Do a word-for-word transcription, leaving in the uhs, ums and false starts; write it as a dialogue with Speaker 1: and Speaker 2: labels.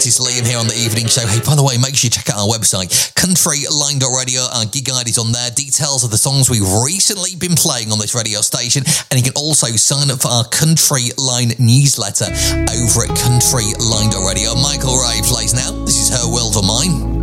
Speaker 1: artist Liam here on the evening show. Hey, by the way, make sure you check out our website, country line dot radio. Our gig guide is on there. Details of the songs we've recently been playing on this radio station. And you can also sign up for our Country Line newsletter over at country line dot radio. Michael Ray plays now. This is Her World or Mine.